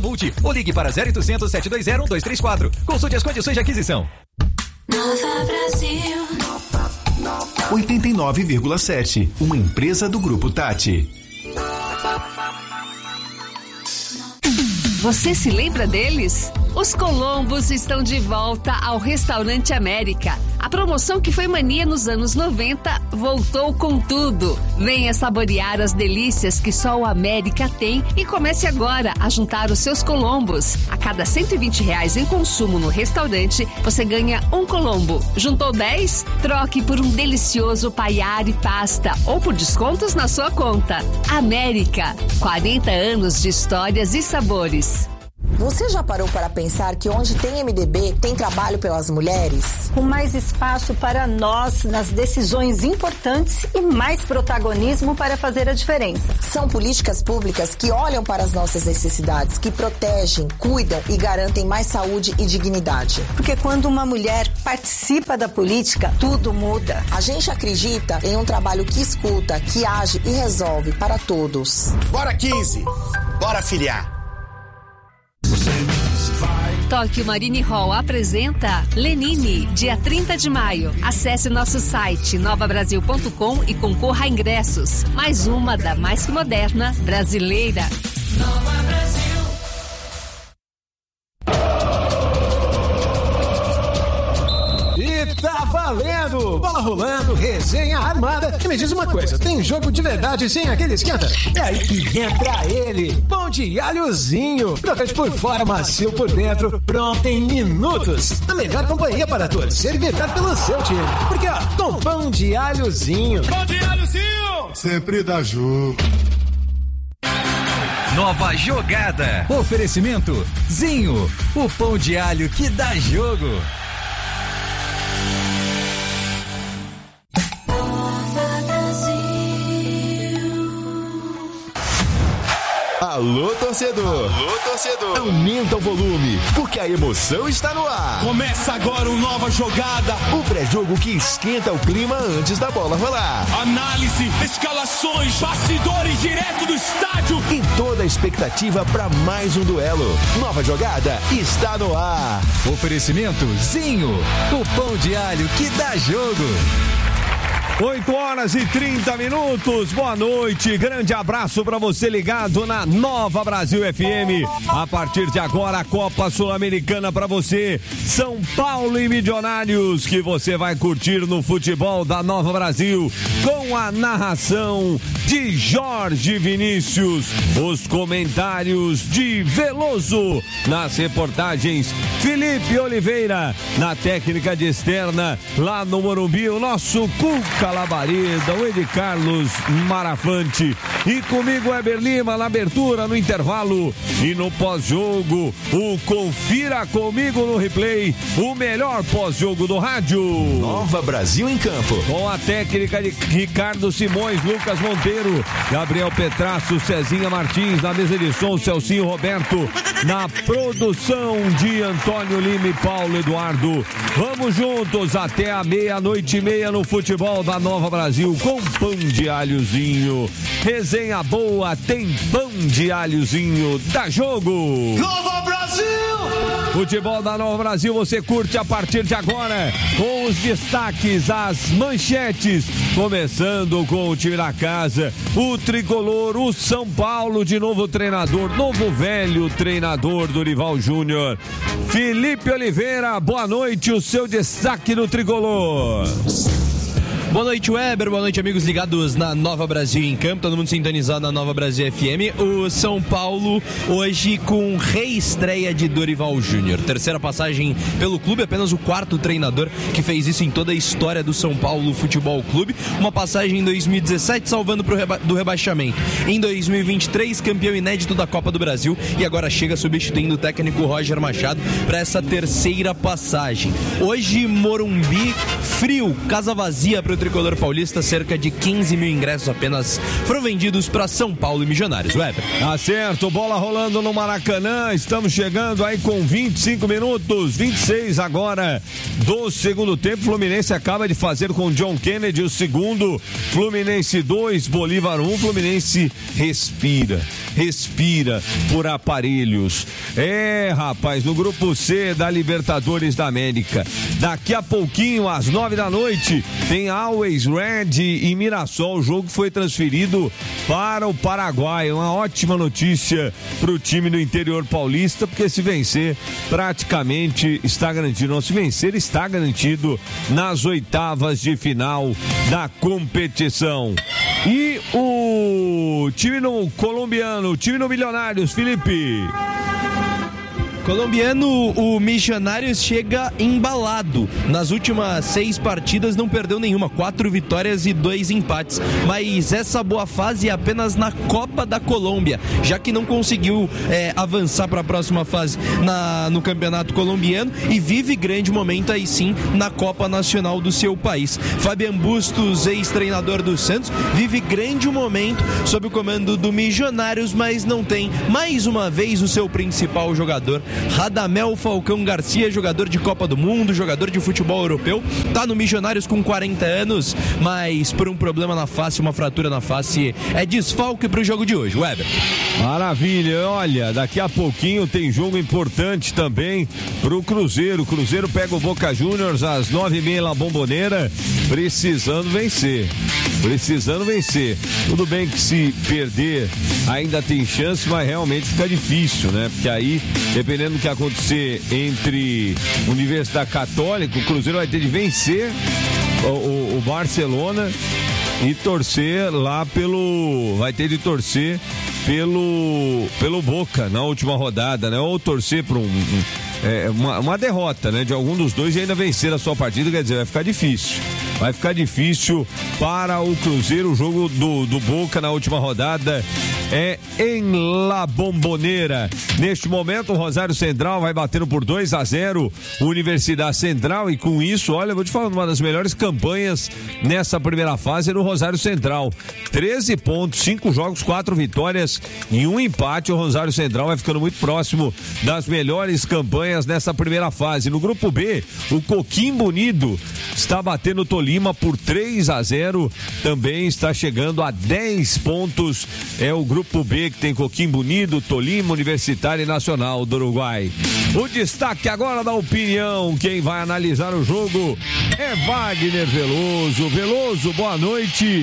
Multi ou ligue para 0800 720 1234. Consulte as condições de aquisição. Nova Brasil 89,7, uma empresa do Grupo Tati. Você se lembra deles? Os Colombos estão de volta ao Restaurante América. A promoção que foi mania nos anos 90 voltou com tudo. Venha saborear as delícias que só o América tem e comece agora a juntar os seus Colombos. A cada R$120 em consumo no restaurante, você ganha um Colombo. Juntou 10? Troque por um delicioso paiar e pasta ou por descontos na sua conta. América, 40 anos de histórias e sabores. Você já parou para pensar que onde tem MDB tem trabalho pelas mulheres? Com mais espaço para nós nas decisões importantes e mais protagonismo para fazer a diferença. São políticas públicas que olham para as nossas necessidades, que protegem, cuidam e garantem mais saúde e dignidade. Porque quando uma mulher participa da política, tudo muda. A gente acredita em um trabalho que escuta, que age e resolve para todos. Bora 15! Bora filiar! Tóquio Marine Hall apresenta Lenine, dia 30 de maio. Acesse nosso site novabrasil.com e concorra a ingressos. Mais uma da mais que moderna brasileira. Nova Brasil. E tá valendo! Bola rolando, resenha armada. E me diz uma coisa, tem jogo de verdade sem aquele esquenta? É aí que entra ele, pão de alhozinho. Crocante por fora, macio por dentro, pronto em minutos. A melhor companhia para torcer e vibrar pelo seu time. Porque ó, com pão de alhozinho. Pão de alhozinho! Sempre dá jogo. Nova jogada. Oferecimento Zinho, o pão de alho que dá jogo. Alô, torcedor! Alô, torcedor! Aumenta o volume, porque a emoção está no ar! Começa agora uma nova jogada! O pré-jogo que esquenta o clima antes da bola rolar. Análise, escalações, bastidores direto do estádio! E toda a expectativa para mais um duelo. Nova jogada está no ar! Oferecimento Zinho, o pão de alho que dá jogo. 8h30. Boa noite. Grande abraço para você ligado na Nova Brasil FM. A partir de agora, a Copa Sul-Americana para você. São Paulo e Milionários, que você vai curtir no futebol da Nova Brasil, com a narração de Jorge Vinícius, os comentários de Veloso, nas reportagens Felipe Oliveira, na técnica de externa, lá no Morumbi, o nosso Cuca Labareda, o Edi Carlos Marafante, e comigo Eber Lima na abertura, no intervalo e no pós-jogo, o Confira Comigo no Replay, o melhor pós-jogo do rádio. Nova Brasil em campo. Com a técnica de Ricardo Simões, Lucas Monteiro, Gabriel Petrasso, Cezinha Martins, na mesa de som, Celcinho Roberto, na produção de Antônio Lima e Paulo Eduardo. Vamos juntos até a 00:30 no futebol da Nova Brasil, com pão de alhozinho. Resenha boa, tem pão de alhozinho. Dá jogo! Nova Brasil! Futebol da Nova Brasil você curte a partir de agora, com os destaques, as manchetes, começando com o time da casa, o tricolor, o São Paulo, de novo treinador, novo velho treinador Dorival Júnior. Felipe Oliveira, boa noite, o seu destaque no tricolor. Boa noite, Weber. Boa noite, amigos ligados na Nova Brasil em Campo. Todo mundo sintonizado na Nova Brasil FM. O São Paulo hoje com reestreia de Dorival Júnior. Terceira passagem pelo clube, apenas o quarto treinador que fez isso em toda a história do São Paulo Futebol Clube. Uma passagem em 2017 salvando do rebaixamento. Em 2023, campeão inédito da Copa do Brasil, e agora chega substituindo o técnico Roger Machado para essa terceira passagem. Hoje, Morumbi frio, casa vazia para o tricolor paulista, cerca de 15 mil ingressos apenas foram vendidos para São Paulo e Milionários. Weber. Tá certo, bola rolando no Maracanã, estamos chegando aí com 25 minutos, 26 agora do segundo tempo. Fluminense acaba de fazer com o John Kennedy o segundo, Fluminense 2, Bolívar 1, Fluminense respira por aparelhos. Rapaz, no grupo C da Libertadores da América, daqui a pouquinho às 9 da noite tem Always Red e Mirassol. O jogo foi transferido para o Paraguai. Uma ótima notícia para o time do interior paulista, porque se vencer praticamente está garantido. Não, se vencer está garantido nas oitavas de final da competição. E o time no colombiano, o time no Milionários, Felipe. Colombiano, o Milionários chega embalado. Nas últimas 6 partidas não perdeu nenhuma, 4 vitórias e 2 empates. Mas essa boa fase é apenas na Copa da Colômbia, já que não conseguiu avançar para a próxima fase no campeonato colombiano e vive grande momento aí sim na Copa Nacional do seu país. Fabián Bustos, ex-treinador do Santos, vive grande momento sob o comando do Milionários, mas não tem mais uma vez o seu principal jogador, Radamel Falcão Garcia, jogador de Copa do Mundo, jogador de futebol europeu, tá no Milionários com 40 anos, mas por um problema na face, uma fratura na face, é desfalque pro jogo de hoje. Weber. Maravilha, olha, daqui a pouquinho tem jogo importante também pro Cruzeiro. O Cruzeiro pega o Boca Juniors às 9h30 na Bombonera, precisando vencer. Tudo bem que se perder ainda tem chance, mas realmente fica difícil, né? Porque aí, dependendo do que acontecer entre Universidade Católica, o Cruzeiro vai ter de vencer o Barcelona e torcer lá vai ter de torcer pelo Boca na última rodada, né? Ou torcer por uma derrota, né? De algum dos dois e ainda vencer a sua partida, quer dizer, vai ficar difícil para o Cruzeiro. O jogo do Boca na última rodada é em La Bombonera. Neste momento, o Rosário Central vai batendo por 2-0 Universidade Central, e com isso, olha, vou te falar, uma das melhores campanhas nessa primeira fase é no Rosário Central. 13 pontos, 5 jogos, 4 vitórias e 1 empate. O Rosário Central vai ficando muito próximo das melhores campanhas nessa primeira fase. No grupo B, o Coquimbo Unido está batendo o Tolima por 3-0, também está chegando a 10 pontos. É o grupo B que tem Coquimbo Unido, Tolima, Universitário e Nacional do Uruguai. O destaque agora da opinião, quem vai analisar o jogo é Wagner Veloso. Veloso, boa noite.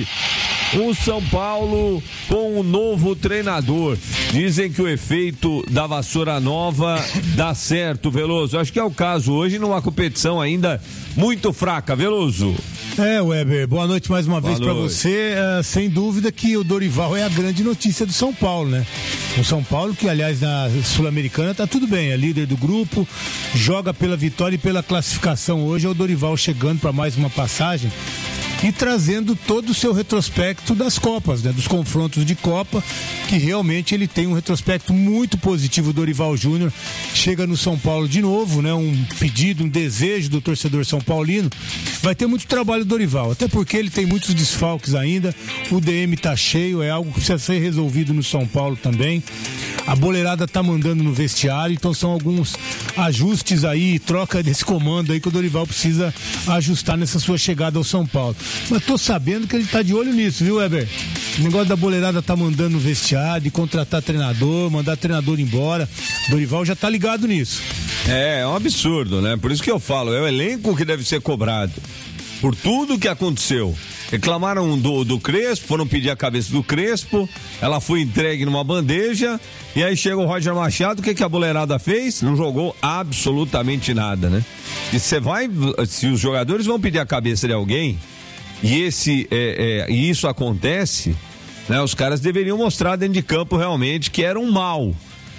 O São Paulo com um novo treinador. Dizem que o efeito da vassoura nova dá certo, Veloso. Acho que é o caso hoje numa competição ainda muito fraca, Veloso. Weber, boa noite mais uma vez para você. Sem dúvida que o Dorival é a grande notícia do São Paulo, né? O São Paulo, que aliás na Sul-Americana tá tudo bem, é líder do grupo, joga pela vitória e pela classificação. Hoje é o Dorival chegando para mais uma passagem e trazendo todo o seu retrospecto das Copas, né? Dos confrontos de Copa, que realmente ele tem um retrospecto muito positivo. O Dorival Júnior chega no São Paulo de novo, né? Um pedido, um desejo do torcedor são paulino. Vai ter muito trabalho do Dorival, até porque ele tem muitos desfalques ainda, o DM tá cheio, é algo que precisa ser resolvido no São Paulo também. A boleirada tá mandando no vestiário, então são alguns ajustes aí, troca desse comando aí que o Dorival precisa ajustar nessa sua chegada ao São Paulo. Mas tô sabendo que ele tá de olho nisso, viu, Weber? O negócio da boleirada tá mandando no vestiário, de contratar treinador, mandar treinador embora. O Dorival já tá ligado nisso. É um absurdo, né? Por isso que eu falo, é o elenco que deve ser cobrado por tudo que aconteceu. Reclamaram do Crespo, foram pedir a cabeça do Crespo, ela foi entregue numa bandeja, e aí chega o Roger Machado, o que a boleirada fez? Não jogou absolutamente nada, né? E se os jogadores vão pedir a cabeça de alguém, e isso acontece, né? Os caras deveriam mostrar dentro de campo realmente que era um mal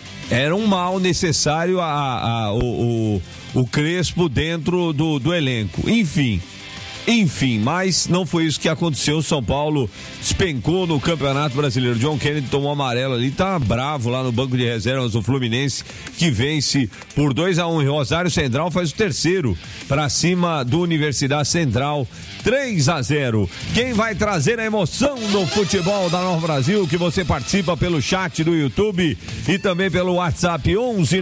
necessário o Crespo dentro do elenco. Enfim, Enfim, mas não foi isso que aconteceu. O São Paulo despencou no Campeonato Brasileiro. John Kennedy tomou amarelo ali, tá bravo lá no banco de reservas do Fluminense, que vence por 2-1. E Rosário Central faz o terceiro para cima do Universidade Central, 3-0. Quem vai trazer a emoção no futebol da Nova Brasil, que você participa pelo chat do YouTube e também pelo WhatsApp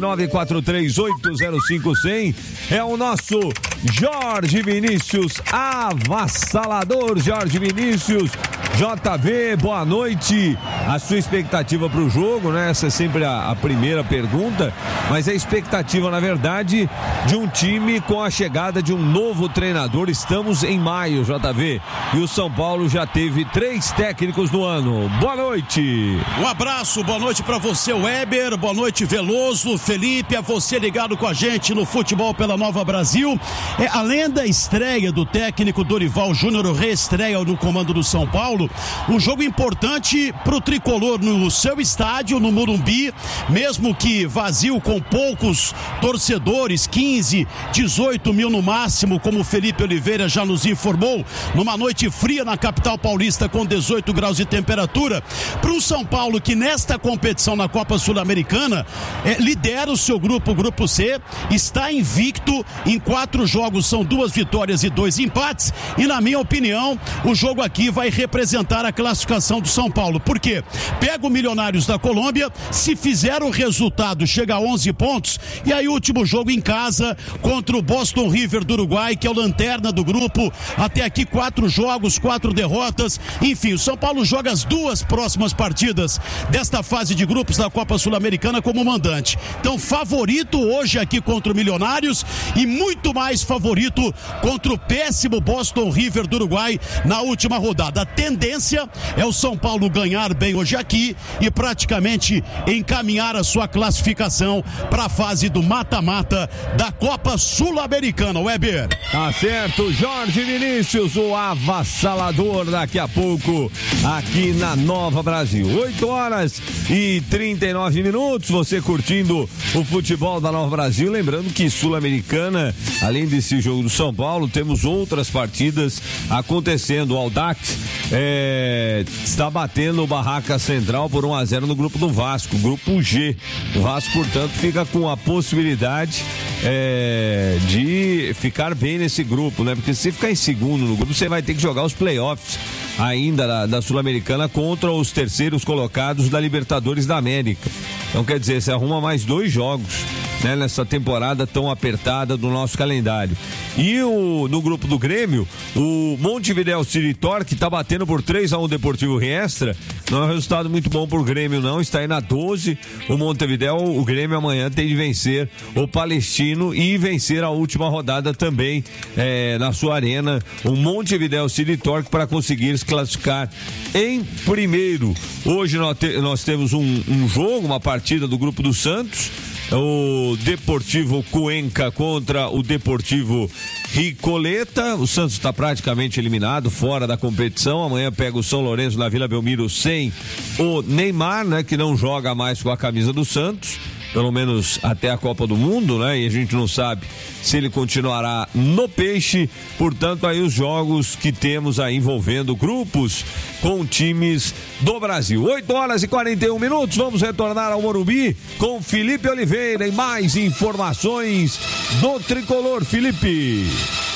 11-943-805-100, é o nosso Jorge Vinícius, avassalador Jorge Vinícius. JV, boa noite. A sua expectativa para o jogo, né? Essa é sempre a primeira pergunta, mas a expectativa, na verdade, de um time com a chegada de um novo treinador. Estamos em maio, JV, e o São Paulo já teve 3 técnicos no ano. Boa noite. Um abraço, boa noite para você, Weber, boa noite, Veloso, Felipe, a você ligado com a gente no Futebol pela Nova Brasil. Além da estreia do técnico Dorival Júnior, reestreia no comando do São Paulo, um jogo importante pro tricolor no seu estádio, no Morumbi, mesmo que vazio, com poucos torcedores, 15, 18 mil no máximo, como o Felipe Oliveira já nos informou, numa noite fria na capital paulista com 18 graus de temperatura, para um São Paulo que nesta competição na Copa Sul-Americana lidera o seu grupo, o Grupo C, está invicto em 4 jogos, são 2 vitórias e 2 empates, e na minha opinião, o jogo aqui vai representar a classificação do São Paulo. Por quê? Pega o Milionários da Colômbia, se fizer o resultado, chega a 11 pontos, e aí o último jogo em casa contra o Boston River do Uruguai, que é o lanterna do grupo, até aqui 4 jogos, 4 derrotas, enfim, o São Paulo joga as 2 próximas partidas desta fase de grupos da Copa Sul-Americana como mandante. Então, favorito hoje aqui contra o Milionários e muito mais favorito contra o péssimo Boston River do Uruguai na última rodada. A tendência é o São Paulo ganhar bem hoje aqui e praticamente encaminhar a sua classificação para a fase do mata-mata da Copa Sul-Americana, Weber. Tá certo, Jorge Vinícius, o avassalador, daqui a pouco aqui na Nova Brasil. 8h39, você curtindo o futebol da Nova Brasil. Lembrando que Sul-Americana, além desse jogo do São Paulo, temos outras partidas acontecendo. O Audax está batendo o Barraca Central por 1-0 no grupo do Vasco, grupo G. O Vasco, portanto, fica com a possibilidade de ficar bem nesse grupo, né? Porque se ficar em segundo no grupo, você vai ter que jogar os playoffs ainda da Sul-Americana contra os terceiros colocados da Libertadores da América. Então, quer dizer, você arruma mais 2 jogos, né, nessa temporada tão apertada do nosso calendário. E no grupo do Grêmio, o Montevideo City Torque está batendo por 3-1 o Deportivo Riestra. Não é um resultado muito bom pro Grêmio, não. Está aí na 12. O Montevideo, o Grêmio amanhã tem de vencer o Palestino e vencer a última rodada também na sua arena, o Montevideo City Torque, para conseguir se classificar em primeiro. Hoje nós temos um jogo, uma partida do grupo do Santos. O Deportivo Cuenca contra o Deportivo Ricoleta. O Santos está praticamente eliminado, fora da competição. Amanhã pega o São Lourenço na Vila Belmiro sem o Neymar, né, que não joga mais com a camisa do Santos, pelo menos até a Copa do Mundo, né? E a gente não sabe se ele continuará no Peixe. Portanto, aí os jogos que temos aí envolvendo grupos com times do Brasil. 8h41, vamos retornar ao Morumbi com Felipe Oliveira e mais informações do Tricolor. Felipe.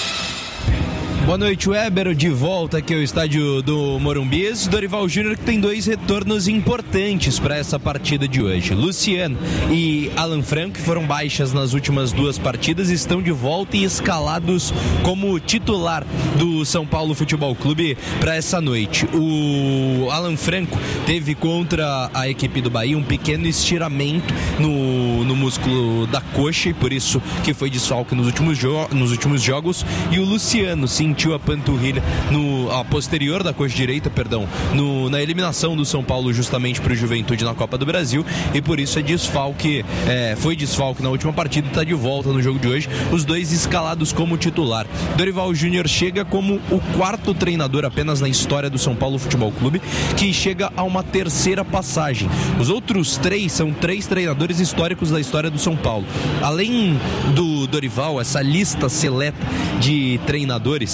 Boa noite, Weber, de volta aqui ao estádio do Morumbi. Esse Dorival Júnior que tem 2 retornos importantes para essa partida de hoje. Luciano e Alan Franco, que foram baixas nas últimas 2 partidas, estão de volta e escalados como titular do São Paulo Futebol Clube para essa noite. O Alan Franco teve contra a equipe do Bahia um pequeno estiramento no músculo da coxa e por isso que foi desfalque nos últimos jogos. E o Luciano sentiu a panturrilha a posterior da coxa direita, na eliminação do São Paulo justamente para o Juventude na Copa do Brasil, e por isso foi desfalque na última partida e está de volta no jogo de hoje, os 2 escalados como titular. Dorival Júnior chega como o 4º treinador apenas na história do São Paulo Futebol Clube que chega a uma 3ª passagem. Os outros 3 são 3 treinadores históricos da história do São Paulo. Além do Dorival, essa lista seleta de treinadores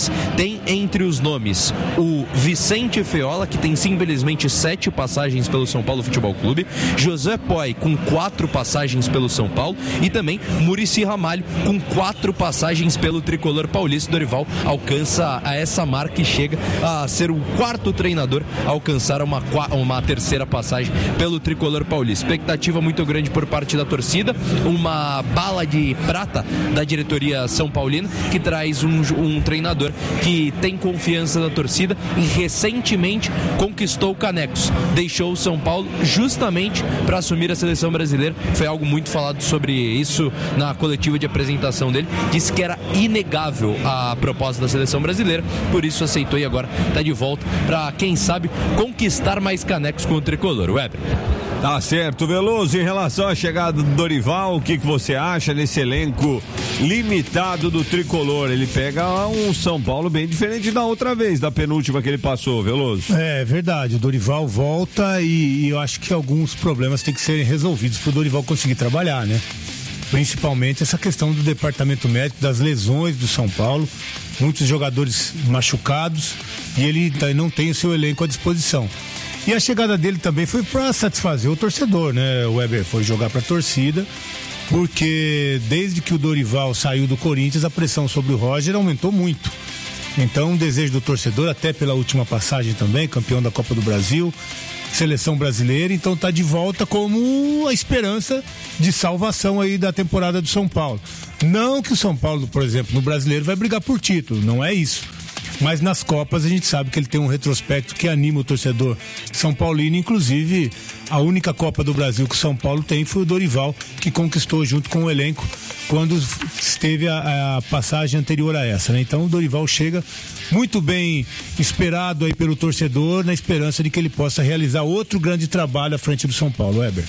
jogadores. Tem entre os nomes o Vicente Feola, que tem simplesmente 7 passagens pelo São Paulo Futebol Clube, José Poi com 4 passagens pelo São Paulo e também Muricy Ramalho com 4 passagens pelo tricolor paulista. Dorival alcança a essa marca e chega a ser o 4º treinador a alcançar uma terceira passagem pelo tricolor paulista. Expectativa muito grande por parte da torcida, uma bala de prata da diretoria são paulina, que traz um treinador que tem confiança da torcida e recentemente conquistou canecos, deixou o São Paulo justamente para assumir a seleção brasileira. Foi algo muito falado sobre isso na coletiva de apresentação dele, disse que era inegável a proposta da seleção brasileira, por isso aceitou e agora está de volta para, quem sabe, conquistar mais canecos com o tricolor. Weber. Tá certo, Veloso. Em relação à chegada do Dorival, o que você acha nesse elenco limitado do tricolor? Ele pega um São Paulo bem diferente da outra vez, da penúltima que ele passou, Veloso. É verdade, o Dorival volta e eu acho que alguns problemas têm que serem resolvidos para o Dorival conseguir trabalhar, né? Principalmente essa questão do departamento médico, das lesões do São Paulo, muitos jogadores machucados e ele não tem o seu elenco à disposição. E a chegada dele também foi para satisfazer o torcedor, né? O Weber foi jogar para a torcida, porque desde que o Dorival saiu do Corinthians, a pressão sobre o Roger aumentou muito. Então, o desejo do torcedor, até pela última passagem também, campeão da Copa do Brasil, seleção brasileira, então tá de volta como a esperança de salvação aí da temporada do São Paulo. Não que o São Paulo, por exemplo, no Brasileiro vai brigar por título, não é isso. Mas nas Copas a gente sabe que ele tem um retrospecto que anima o torcedor São Paulino. Inclusive, a única Copa do Brasil que o São Paulo tem foi o Dorival, que conquistou junto com o elenco quando esteve a passagem anterior a essa, né? Então o Dorival chega muito bem esperado aí pelo torcedor, na esperança de que ele possa realizar outro grande trabalho à frente do São Paulo. Weber.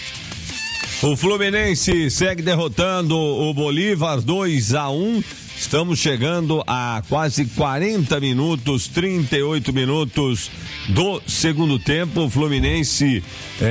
O Fluminense segue derrotando o Bolívar 2-1. Estamos chegando a quase 40 minutos, 38 minutos do segundo tempo. O Fluminense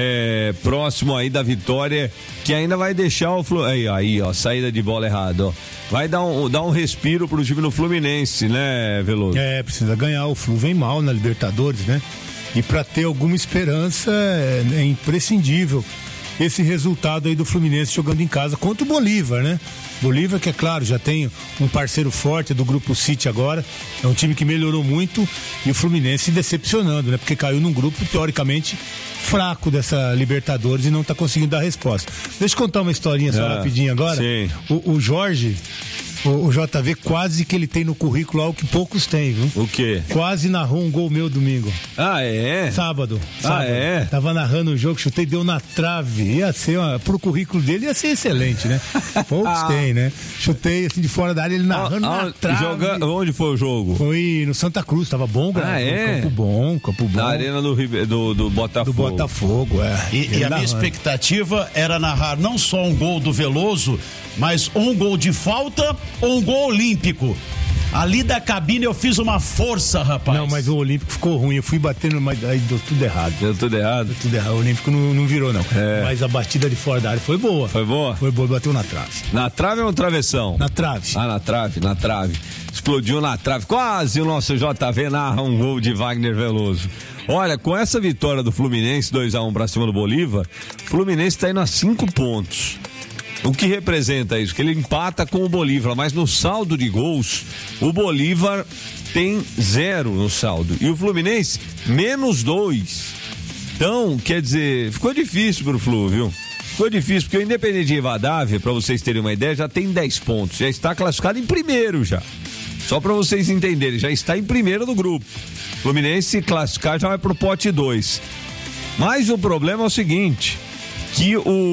próximo aí da vitória, que ainda vai deixar o Fluminense. Aí, ó, saída de bola errada, ó. Vai dar um respiro pro time do Fluminense, né, Veloso? Precisa ganhar. O Flu vem mal na Libertadores, né? E para ter alguma esperança é imprescindível esse resultado aí do Fluminense jogando em casa contra o Bolívar, né? Bolívar, que é claro, já tem um parceiro forte do Grupo City agora, é um time que melhorou muito, e o Fluminense decepcionando, né? Porque caiu num grupo teoricamente fraco dessa Libertadores e não tá conseguindo dar resposta. Deixa eu contar uma historinha só rapidinho agora. Sim. O Jorge, o JV, quase que ele tem no currículo algo que poucos têm, viu? O quê? Quase narrou um gol meu domingo. Ah, é? Sábado. Ah, é? Tava narrando o jogo, chutei, deu na trave. Ia ser, pro currículo dele ia ser excelente, né? Poucos têm, né? Chutei assim de fora da área, ele narrando na trave. Onde foi o jogo? Foi no Santa Cruz, tava bom, cara. Campo bom. Na arena do Botafogo. Do Botafogo, E a minha expectativa era narrar não só um gol do Veloso, mas um gol de falta ou um gol olímpico. Ali da cabine eu fiz uma força, rapaz. Não, mas o olímpico ficou ruim. Eu fui batendo, mas aí deu tudo errado. Deu tudo errado? Deu tudo errado. O olímpico não virou, não. Mas a batida de fora da área foi boa. Foi boa? Foi boa, bateu na trave. Na trave ou no travessão? Na trave. Ah, na trave. Explodiu na trave. Quase o nosso JV narra um gol de Wagner Veloso. Olha, com essa vitória do Fluminense, 2-1 pra cima do Bolívar, o Fluminense tá indo a 5 pontos. O que representa isso? Que ele empata com o Bolívar, mas no saldo de gols, o Bolívar tem 0 no saldo. E o Fluminense, -2. Então, quer dizer, ficou difícil pro Flu, viu? Ficou difícil, porque o Independiente Rivadavia, pra vocês terem uma ideia, já tem 10 pontos. Já está classificado em primeiro já. Só pra vocês entenderem, já está em primeiro do grupo. Fluminense, se classificar, já vai pro pote 2. Mas o problema é o seguinte, que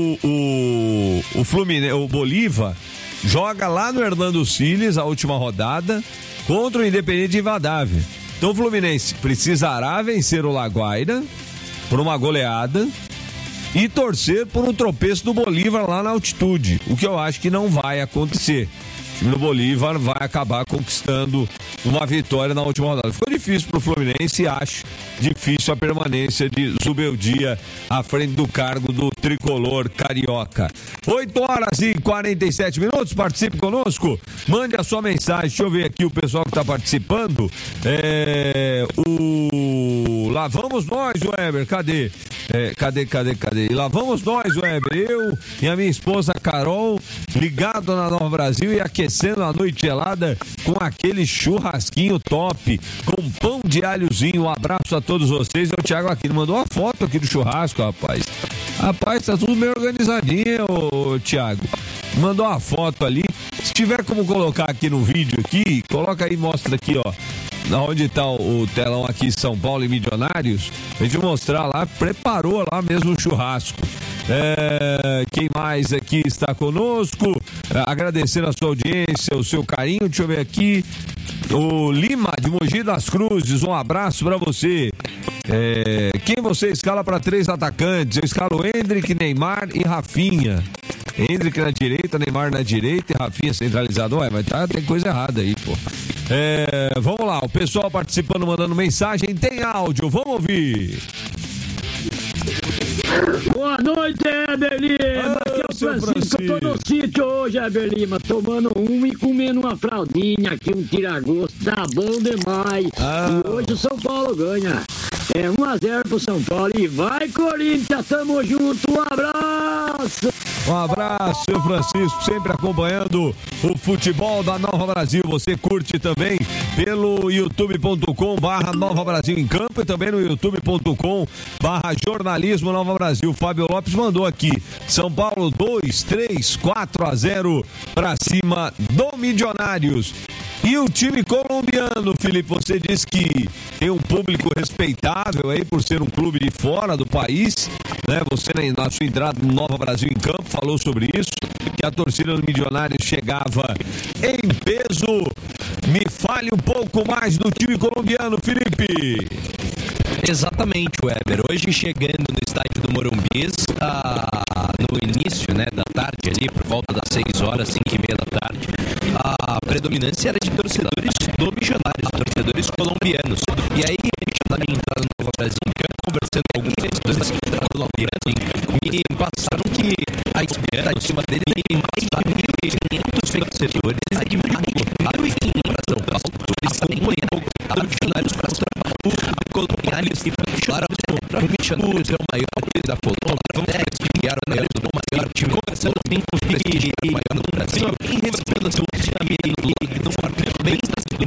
o Fluminense, o Bolívar joga lá no Hernando Siles a última rodada contra o Independiente Rivadavia. Então o Fluminense precisará vencer o Laguaira por uma goleada e torcer por um tropeço do Bolívar lá na altitude, o que eu acho que não vai acontecer. O time do Bolívar vai acabar conquistando uma vitória na última rodada. Ficou difícil pro Fluminense, acho difícil a permanência de Zubeldia à frente do cargo do tricolor carioca. 8h47, participe conosco, mande a sua mensagem. Deixa eu ver aqui o pessoal que está participando. Lá vamos nós, Weber, cadê? Cadê? E lá vamos nós, Weber, eu e a minha esposa Carol, ligado na Nova Brasil e aquecendo a noite gelada com aquele churrasquinho top, com pão de alhozinho. Um abraço a todos vocês. O Thiago aqui mandou uma foto aqui do churrasco, rapaz. Rapaz, tá tudo meio organizadinho, ô Thiago. Mandou uma foto ali. Se tiver como colocar aqui no vídeo aqui, coloca aí, mostra aqui, ó. Onde tá o telão aqui, São Paulo e Milionários. A gente mostrar lá, preparou lá mesmo o churrasco. Quem mais aqui está conosco? Agradecendo a sua audiência, o seu carinho. Deixa eu ver aqui. O Lima, de Mogi das Cruzes, um abraço pra você. Quem você escala para 3 atacantes? Eu escalo Endrick, Neymar e Rafinha. Endrick na direita, Neymar na direita e Rafinha centralizado. Ué, mas tem coisa errada aí, pô. Vamos lá, o pessoal participando, mandando mensagem. Tem áudio, vamos ouvir. Boa noite, Heber Lima. Aqui é o Francisco. Eu tô no sítio hoje, Heber Lima, tomando e comendo uma fraldinha aqui, um tira-gosto. Tá bom demais. E hoje o São Paulo ganha. 1-0 pro São Paulo. E vai, Corinthians, tamo junto. Um abraço. Um abraço, seu Francisco, sempre acompanhando o futebol da Nova Brasil. Você curte também pelo youtube.com/Nova Brasil em Campo e também no youtube.com/Jornalismo Nova Brasil. Fábio Lopes mandou aqui: São Paulo 2-3-4-0 para cima do Milionários. E o time colombiano, Felipe, você disse que tem um público respeitável aí por ser um clube de fora do país, né? Você na sua entrada no Nova Brasil em Campo falou sobre isso, que a torcida do Milionários chegava em peso. Me fale um pouco mais do time colombiano, Felipe. Exatamente, Weber. Hoje chegando no estádio do Morumbis, no início, né, da tarde ali, por volta das 6 horas, 5h30 da tarde, a predominância era de torcedores do Milionários, torcedores colombianos. E aí, na minha entrada no Nova Brasil, conversando com alguns torcedores colombianos, me passaram que a expectativa dele tem mais de 1.500 torcedores admirando a São Paulo, acompanhando o Milionários para o colonialismo e para o Milionários é o maior da Colômbia, vamos prestigiar o maior time, conversando bem com o maior no Brasil, em recebendo seu funcionamento no bem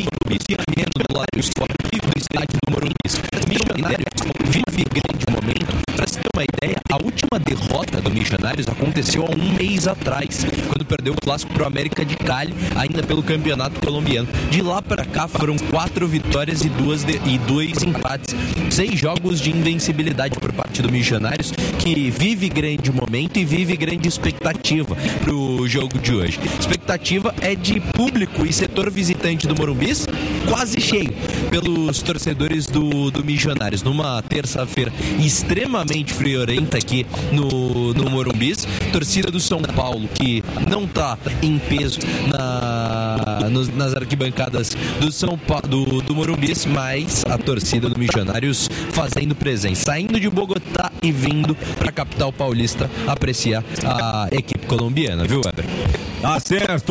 do lado do estádio do Morumbis. Os Milionários vivem grande momento. Para se ter uma ideia, a última derrota do Milionários aconteceu há um mês atrás, quando perdeu o clássico pro América de Cali, ainda pelo campeonato colombiano. De lá para cá foram 4 vitórias e 2 empates, 6 jogos de invencibilidade por parte do Milionários, que vive grande momento e vive grande expectativa pro jogo de hoje. Expectativa é de público e setor visitante do Morumbis quase cheio pelos torcedores do Milionários. Numa terça-feira extremamente friorenta aqui no Morumbis, torcida do São Paulo que não tá em peso nas arquibancadas do Morumbis, mas a torcida do Milionários fazendo presença, saindo de Bogotá e vindo para a capital paulista apreciar a equipe colombiana, viu, Weber? Tá certo,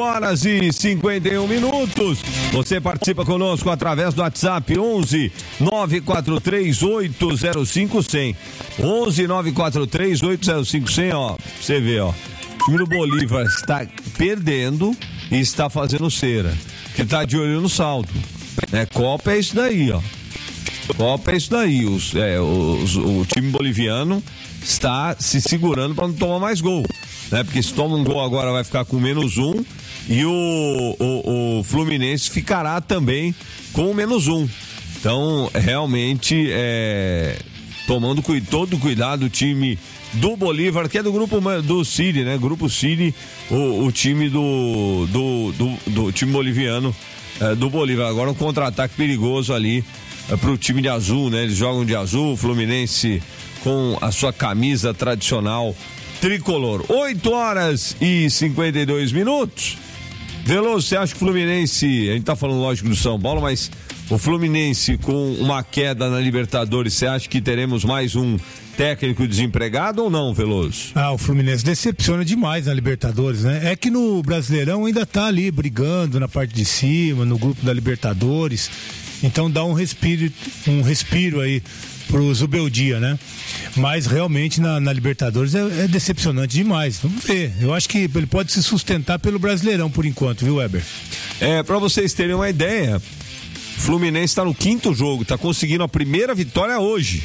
8h51. Você participa conosco através do WhatsApp 11 943 805 100. 11 943 805 100, ó. Você vê, ó. O time do Bolívar está perdendo e está fazendo cera. Que tá de olho no saldo. Copa é isso daí, ó. Copa é isso daí. O time boliviano está se segurando para não tomar mais gol, né? Porque se toma um gol agora vai ficar com -1 e o Fluminense ficará também com -1. Então, realmente, tomando todo cuidado o time do Bolívar, que é do grupo do City, né? Grupo City, o time do time boliviano do Bolívar. Agora um contra-ataque perigoso ali pro time de azul, né? Eles jogam de azul, o Fluminense com a sua camisa tradicional tricolor. 8h52. Veloso, você acha que o Fluminense, a gente tá falando lógico do São Paulo, mas o Fluminense com uma queda na Libertadores, você acha que teremos mais um técnico desempregado ou não, Veloso? O Fluminense decepciona demais na Libertadores, né? É que no Brasileirão ainda tá ali brigando na parte de cima, no grupo da Libertadores, então dá um respiro aí pro Zubeldia, né? Mas realmente na Libertadores é decepcionante demais. Vamos ver. Eu acho que ele pode se sustentar pelo Brasileirão por enquanto, viu, Weber? Pra vocês terem uma ideia, o Fluminense está no 5º jogo, está conseguindo a primeira vitória hoje.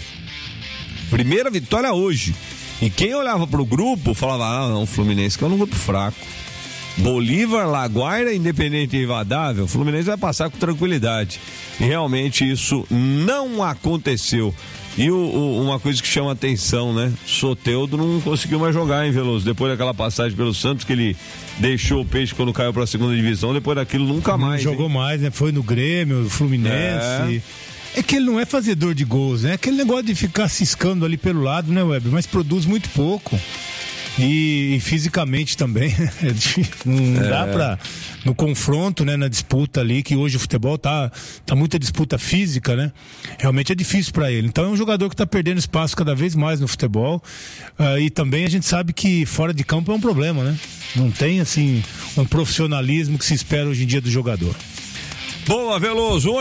E quem olhava pro grupo falava, não, o Fluminense que é um grupo fraco. Bolívar, Laguaira, Independente e Rivadavia, o Fluminense vai passar com tranquilidade. E realmente isso não aconteceu. E uma coisa que chama atenção, né? Soteldo não conseguiu mais jogar, hein, Veloso? Depois daquela passagem pelo Santos, que ele deixou o Peixe quando caiu pra 2ª divisão, depois daquilo nunca mais. Não jogou mais, né? Foi no Grêmio, no Fluminense. É que ele não é fazedor de gols, né? Aquele negócio de ficar ciscando ali pelo lado, né, Weber? Mas produz muito pouco. E fisicamente também, não dá pra, no confronto, né, na disputa ali, que hoje o futebol tá muita disputa física, né, realmente é difícil pra ele. Então é um jogador que tá perdendo espaço cada vez mais no futebol, e também a gente sabe que fora de campo é um problema, né, não tem assim um profissionalismo que se espera hoje em dia do jogador. Boa, Veloso,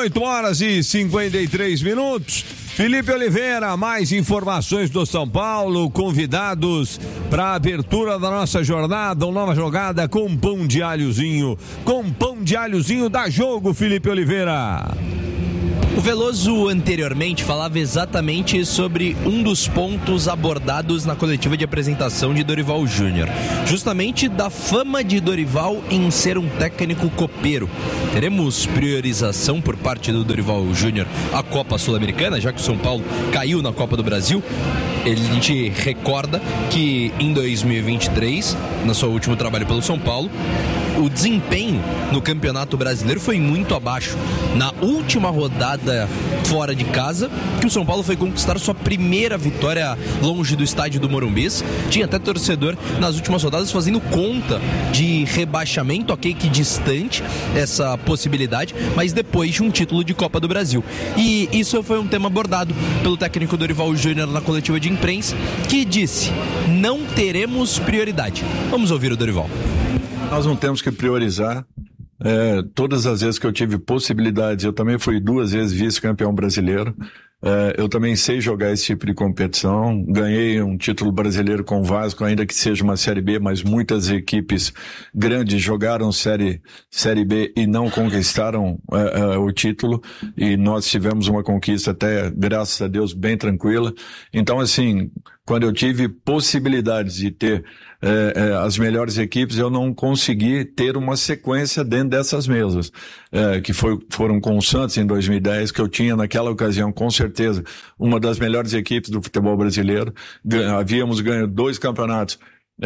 8h53. Felipe Oliveira, mais informações do São Paulo, convidados para a abertura da nossa jornada, uma nova jogada com pão de alhozinho. Com pão de alhozinho dá jogo, Felipe Oliveira. O Veloso anteriormente falava exatamente sobre um dos pontos abordados na coletiva de apresentação de Dorival Júnior, justamente da fama de Dorival em ser um técnico copeiro. Teremos priorização por parte do Dorival Júnior à Copa Sul-Americana, já que o São Paulo caiu na Copa do Brasil. A gente recorda que em 2023, no seu último trabalho pelo São Paulo, o desempenho no Campeonato Brasileiro foi muito abaixo. Na última rodada fora de casa, que o São Paulo foi conquistar sua primeira vitória longe do estádio do Morumbis. Tinha até torcedor nas últimas rodadas fazendo conta de rebaixamento, ok, que distante essa possibilidade, mas depois de um título de Copa do Brasil. E isso foi um tema abordado pelo técnico Dorival Júnior na coletiva de imprensa, que disse: não teremos prioridade. Vamos ouvir o Dorival. Nós não temos que priorizar. Todas as vezes que eu tive possibilidades, eu também fui 2 vezes vice-campeão brasileiro. Eu também sei jogar esse tipo de competição. Ganhei um título brasileiro com o Vasco, ainda que seja uma Série B, mas muitas equipes grandes jogaram Série B e não conquistaram o título. E nós tivemos uma conquista até, graças a Deus, bem tranquila. Então, assim, quando eu tive possibilidades de ter as melhores equipes, eu não consegui ter uma sequência dentro dessas mesas, que foram com o Santos em 2010, que eu tinha naquela ocasião, com certeza, uma das melhores equipes do futebol brasileiro. Havíamos ganho 2 campeonatos,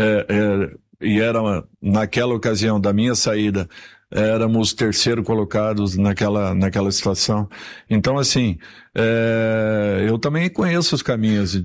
e era, naquela ocasião da minha saída, éramos 3º colocados naquela situação. Então, assim, eu também conheço os caminhos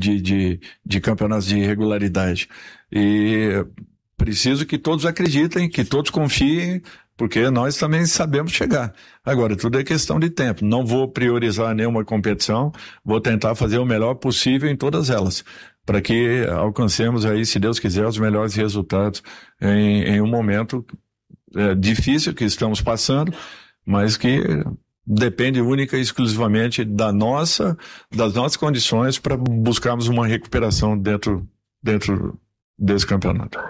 de campeonatos de regularidade. E preciso que todos acreditem, que todos confiem, porque nós também sabemos chegar. Agora, tudo é questão de tempo. Não vou priorizar nenhuma competição, vou tentar fazer o melhor possível em todas elas, para que alcancemos aí, se Deus quiser, os melhores resultados em um momento difícil que estamos passando, mas que depende única e exclusivamente das nossas condições para buscarmos uma recuperação dentro desse campeonato.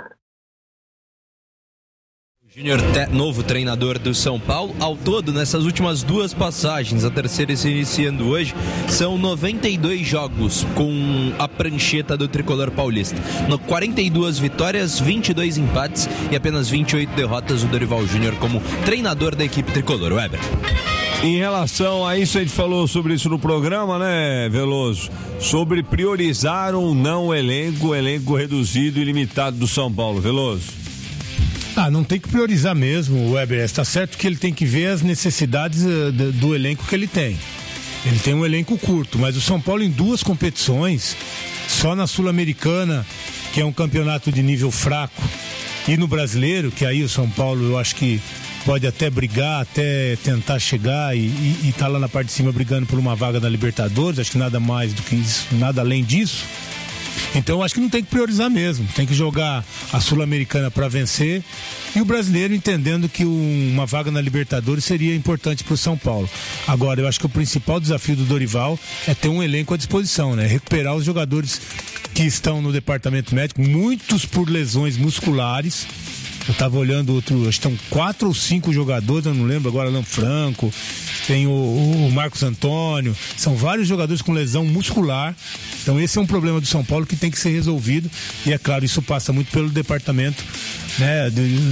Júnior, novo treinador do São Paulo. Ao todo, nessas últimas 2 passagens, a terceira se iniciando hoje, são 92 jogos com a prancheta do tricolor paulista. 42 vitórias, 22 empates e apenas 28 derrotas do Dorival Júnior como treinador da equipe tricolor. Weber. Em relação a isso, a gente falou sobre isso no programa, né, Veloso? Sobre priorizar ou não o elenco reduzido e limitado do São Paulo. Veloso. Não tem que priorizar mesmo, Weber. Está certo que ele tem que ver as necessidades do elenco que ele tem. Ele tem um elenco curto, mas o São Paulo em 2 competições, só na Sul-Americana, que é um campeonato de nível fraco, E no brasileiro, que aí o São Paulo eu acho que pode até brigar, até tentar chegar e tá lá na parte de cima brigando por uma vaga na Libertadores, acho que nada mais do que isso, nada além disso. Então eu acho que não tem que priorizar mesmo, tem que jogar a Sul-Americana para vencer e o brasileiro entendendo que uma vaga na Libertadores seria importante para o São Paulo. Agora, eu acho que o principal desafio do Dorival é ter um elenco à disposição, né? Recuperar os jogadores que estão no departamento médico, muitos por lesões musculares. Eu estava olhando acho que estão 4 ou 5 jogadores, eu não lembro agora, Alan Franco, tem o Marcos Antônio, são vários jogadores com lesão muscular. Então esse é um problema do São Paulo que tem que ser resolvido e é claro, isso passa muito pelo departamento, né,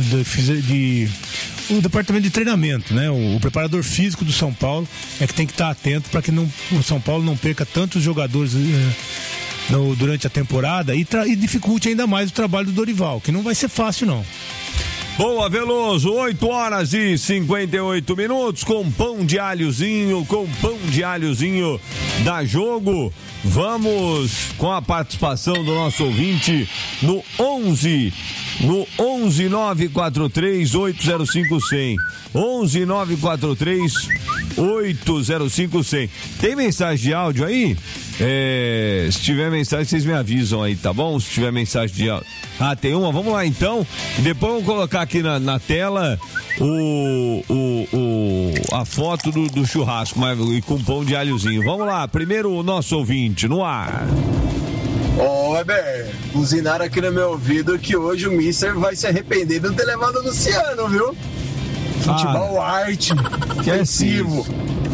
o departamento de treinamento, né? O preparador físico do São Paulo é que tem que estar atento para que o São Paulo não perca tantos jogadores durante a temporada e dificulte ainda mais o trabalho do Dorival, que não vai ser fácil não. Boa, Veloso, 8h58 com pão de alhozinho, da Jogo. Vamos com a participação do nosso ouvinte no 11943-805-100. 11943-805-100. Tem mensagem de áudio aí? Se tiver mensagem, vocês me avisam aí, tá bom? Se tiver mensagem de áudio. Tem uma? Vamos lá então. Depois vamos colocar aqui na tela a foto do churrasco e com pão de alhozinho. Vamos lá, primeiro o nosso ouvinte no ar. Weber, buzinaram aqui no meu ouvido que hoje o Mister vai se arrepender de não ter levado o Luciano, viu? Futebol arte, ofensivo.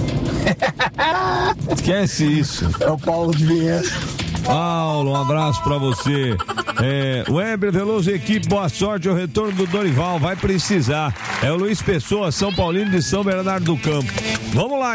Esquece isso. É o Paulo de Vinhedo. Paulo, um abraço pra você. Weber, Veloso e equipe, boa sorte ao retorno do Dorival, vai precisar. É o Luiz Pessoa, São Paulino de São Bernardo do Campo. Vamos lá.